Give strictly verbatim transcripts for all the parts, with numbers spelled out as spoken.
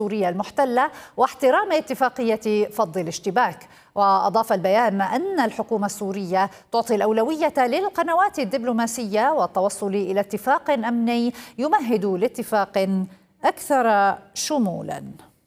سوريا المحتلة واحترام اتفاقية فض الاشتباك. وأضاف البيان أن الحكومة السورية تعطي الأولوية للقنوات الدبلوماسية والتوصل إلى اتفاق أمني يمهد لاتفاق أكثر شمولاً.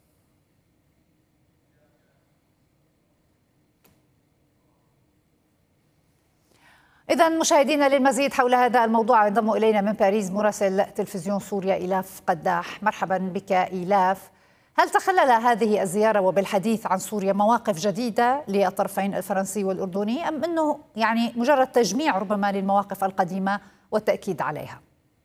إذن مشاهدينا، للمزيد حول هذا الموضوع ينضم إلينا من باريس مراسل تلفزيون سوريا إيلاف قداح. مرحبا بك إيلاف. هل تخلل هذه الزيارة وبالحديث عن سوريا مواقف جديدة للطرفين الفرنسي والأردني، أم أنه يعني مجرد تجميع ربما للمواقف القديمة والتأكيد عليها؟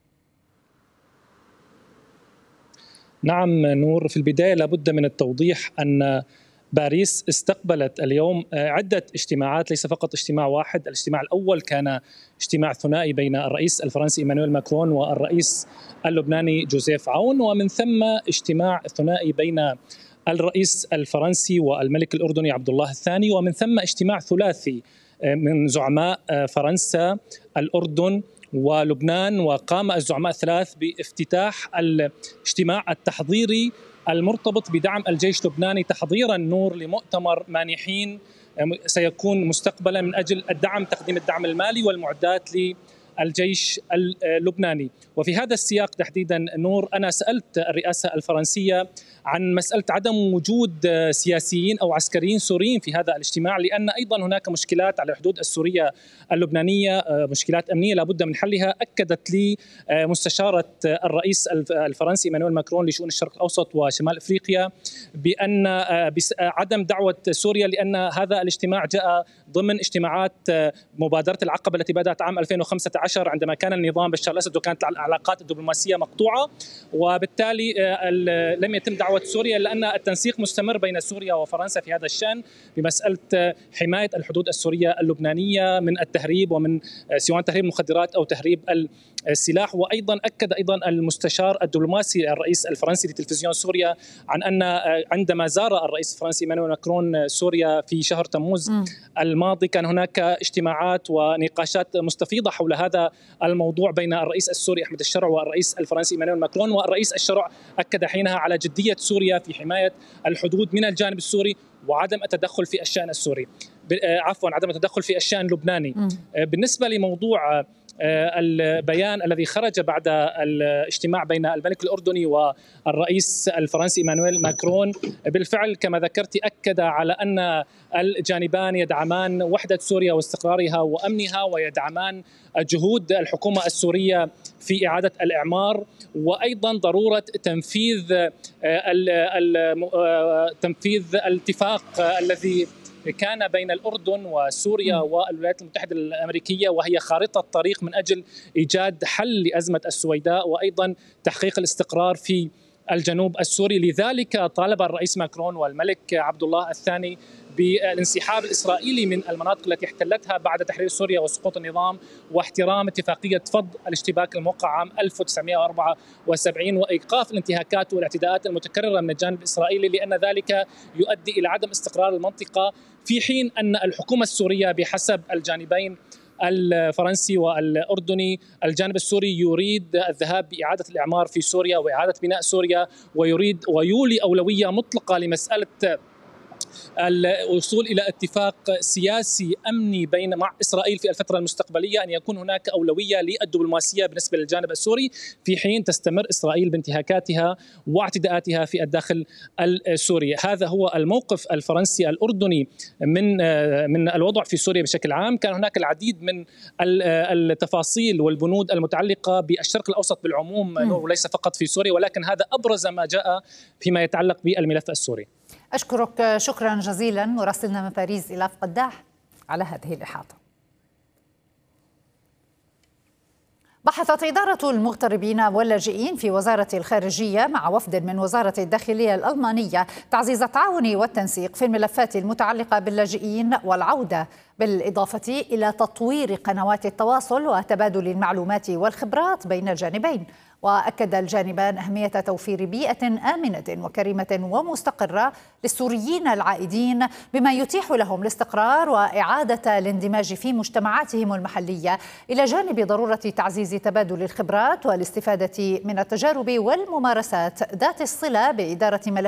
نعم نور، في البداية لابد من التوضيح أن باريس استقبلت اليوم عدة اجتماعات، ليس فقط اجتماع واحد. الاجتماع الأول كان اجتماع ثنائي بين الرئيس الفرنسي إيمانويل ماكرون والرئيس اللبناني جوزيف عون، ومن ثم اجتماع ثنائي بين الرئيس الفرنسي والملك الأردني عبد الله الثاني، ومن ثم اجتماع ثلاثي من زعماء فرنسا الأردن ولبنان. وقام الزعماء الثلاث بافتتاح الاجتماع التحضيري المرتبط بدعم الجيش اللبناني تحضيرا نور لمؤتمر مانحين سيكون مستقبلا من أجل الدعم، تقديم الدعم المالي والمعدات للجيش اللبناني. وفي هذا السياق تحديدا نور، أنا سألت الرئاسة الفرنسية عن مسألة عدم وجود سياسيين أو عسكريين سوريين في هذا الاجتماع، لأن أيضا هناك مشكلات على الحدود السورية اللبنانية، مشكلات أمنية لابد من حلها. أكدت لي مستشارة الرئيس الفرنسي إيمانويل ماكرون لشؤون الشرق الأوسط وشمال أفريقيا بأن عدم دعوة سوريا، لأن هذا الاجتماع جاء ضمن اجتماعات مبادرة العقبة التي بدأت عام ألفين وخمسة عشر عندما كان النظام بشار الأسد وكانت العلاقات الدبلوماسية مقطوعة، وبالتالي لم يتم دعوة سوريا، لأن التنسيق مستمر بين سوريا وفرنسا في هذا الشأن بمسألة حماية الحدود السورية اللبنانية من التهريب، ومن سواء تهريب المخدرات أو تهريب السلاح. وأيضا أكد أيضا المستشار الدبلوماسي الرئيس الفرنسي لتلفزيون سوريا عن أن عندما زار الرئيس الفرنسي إيمانويل ماكرون سوريا في شهر تموز م. الماضي كان هناك اجتماعات ونقاشات مستفيضة حول هذا الموضوع بين الرئيس السوري أحمد الشرع والرئيس الفرنسي إيمانويل ماكرون. والرئيس الشرع أكد حينها على جدية سوريا في حماية الحدود من الجانب السوري وعدم التدخل في الشأن السوري، عفوا عدم التدخل في الشأن اللبناني. م. بالنسبة لموضوع البيان الذي خرج بعد الاجتماع بين الملك الأردني والرئيس الفرنسي إيمانويل ماكرون، بالفعل كما ذكرت أكد على أن الجانبان يدعمان وحدة سوريا واستقرارها وأمنها، ويدعمان جهود الحكومة السورية في إعادة الإعمار، وأيضا ضرورة تنفيذ تنفيذ الاتفاق الذي كان بين الأردن وسوريا والولايات المتحدة الأمريكية، وهي خارطة طريق من أجل إيجاد حل لأزمة السويداء وأيضا تحقيق الاستقرار في الجنوب السوري. لذلك طالب الرئيس ماكرون والملك عبد الله الثاني بالانسحاب الإسرائيلي من المناطق التي احتلتها بعد تحرير سوريا وسقوط النظام، واحترام اتفاقية فض الاشتباك الموقع عام ألف وتسعمائة وأربعة وسبعين، وإيقاف الانتهاكات والاعتداءات المتكررة من الجانب الإسرائيلي، لأن ذلك يؤدي إلى عدم استقرار المنطقة، في حين أن الحكومة السورية بحسب الجانبين الفرنسي والأردني الجانب السوري يريد الذهاب بإعادة الإعمار في سوريا وإعادة بناء سوريا، ويريد ويولي أولوية مطلقة لمسألة الوصول إلى اتفاق سياسي أمني بين مع إسرائيل في الفترة المستقبلية، أن يكون هناك أولوية للدبلوماسية بالنسبة للجانب السوري، في حين تستمر إسرائيل بانتهاكاتها واعتداءاتها في الداخل السوري. هذا هو الموقف الفرنسي الأردني من من الوضع في سوريا بشكل عام. كان هناك العديد من التفاصيل والبنود المتعلقة بالشرق الأوسط بالعموم وليس فقط في سوريا، ولكن هذا أبرز ما جاء فيما يتعلق بالملف السوري. أشكرك شكرا جزيلا مراسلنا من باريس إيلاف قداح على هذه الإحاطة. بحثت إدارة المغتربين واللاجئين في وزارة الخارجية مع وفد من وزارة الداخلية الألمانية تعزيز التعاون والتنسيق في الملفات المتعلقة باللاجئين والعودة، بالإضافة إلى تطوير قنوات التواصل وتبادل المعلومات والخبرات بين الجانبين. وأكد الجانبان أهمية توفير بيئة آمنة وكريمة ومستقرة للسوريين العائدين بما يتيح لهم الاستقرار وإعادة الاندماج في مجتمعاتهم المحلية، إلى جانب ضرورة تعزيز تبادل الخبرات والاستفادة من التجارب والممارسات ذات الصلة بإدارة ملف